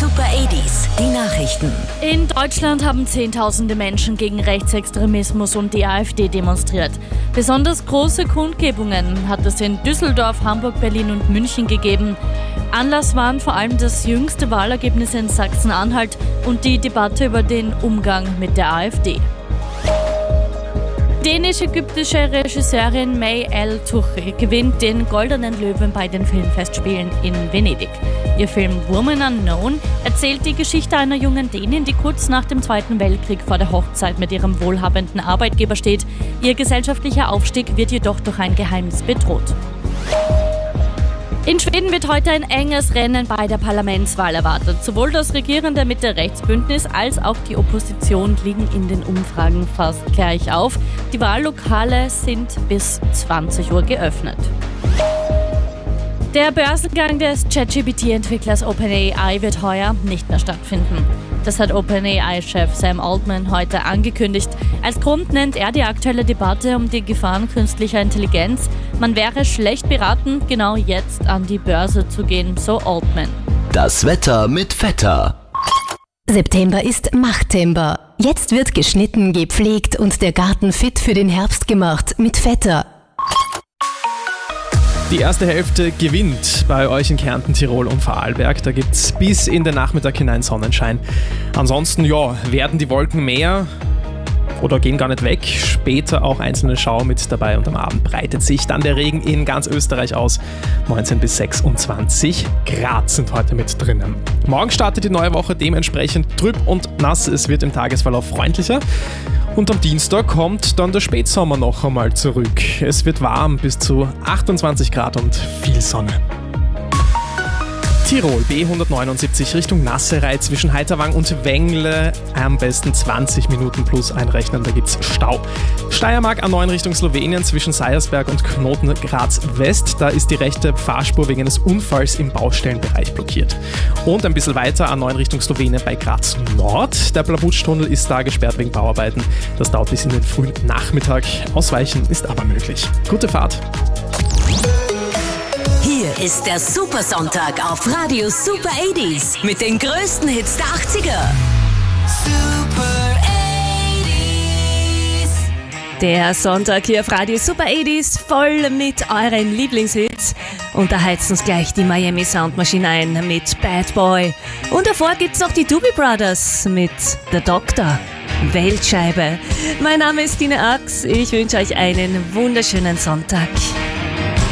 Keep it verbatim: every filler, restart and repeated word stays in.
Super achtziger, die Nachrichten. In Deutschland haben Zehntausende Menschen gegen Rechtsextremismus und die AfD demonstriert. Besonders große Kundgebungen hat es in Düsseldorf, Hamburg, Berlin und München gegeben. Anlass waren vor allem das jüngste Wahlergebnis in Sachsen-Anhalt und die Debatte über den Umgang mit der AfD. Dänisch-ägyptische Regisseurin May El Tuchri gewinnt den Goldenen Löwen bei den Filmfestspielen in Venedig. Ihr Film Woman Unknown erzählt die Geschichte einer jungen Dänin, die kurz nach dem Zweiten Weltkrieg vor der Hochzeit mit ihrem wohlhabenden Arbeitgeber steht. Ihr gesellschaftlicher Aufstieg wird jedoch durch ein Geheimnis bedroht. In Schweden wird heute ein enges Rennen bei der Parlamentswahl erwartet. Sowohl das regierende Mitte-Rechts-Bündnis als auch die Opposition liegen in den Umfragen fast gleich auf. Die Wahllokale sind bis zwanzig Uhr geöffnet. Der Börsengang des ChatGPT-Entwicklers OpenAI wird heuer nicht mehr stattfinden. Das hat OpenAI-Chef Sam Altman heute angekündigt. Als Grund nennt er die aktuelle Debatte um die Gefahren künstlicher Intelligenz. Man wäre schlecht beraten, genau jetzt an die Börse zu gehen, so Altman. Das Wetter mit Vetter. September ist Machttember. Jetzt wird geschnitten, gepflegt und der Garten fit für den Herbst gemacht mit Vetter. Die erste Hälfte gewinnt bei euch in Kärnten, Tirol und Vorarlberg. Da gibt es bis in den Nachmittag hinein Sonnenschein. Ansonsten ja, werden die Wolken mehr oder gehen gar nicht weg. Später auch einzelne Schauer mit dabei und am Abend breitet sich dann der Regen in ganz Österreich aus. neunzehn bis sechsundzwanzig Grad sind heute mit drinnen. Morgen startet die neue Woche dementsprechend trüb und nass. Es wird im Tagesverlauf freundlicher. Und am Dienstag kommt dann der Spätsommer noch einmal zurück. Es wird warm, bis zu achtundzwanzig Grad und viel Sonne. Tirol, B hundertneunundsiebzig Richtung Nasserei zwischen Heiterwang und Wengle. Am besten zwanzig Minuten plus einrechnen, da gibt's Stau. Steiermark A neun Richtung Slowenien zwischen Seiersberg und Knoten Graz West. Da ist die rechte Fahrspur wegen eines Unfalls im Baustellenbereich blockiert. Und ein bisschen weiter A neun Richtung Slowenien bei Graz Nord. Der Blabutsch-Tunnel ist da gesperrt wegen Bauarbeiten. Das dauert bis in den frühen Nachmittag. Ausweichen ist aber möglich. Gute Fahrt. Hier ist der Supersonntag auf Radio Super achtziger mit den größten Hits der achtziger. Super achtziger. Der Sonntag hier auf Radio Super achtziger voll mit euren Lieblingshits. Und da heizt uns gleich die Miami Soundmaschine ein mit Bad Boy. Und davor gibt's noch die Doobie Brothers mit The Doctor. Weltscheibe. Mein Name ist Tine Ax. Ich wünsche euch einen wunderschönen Sonntag.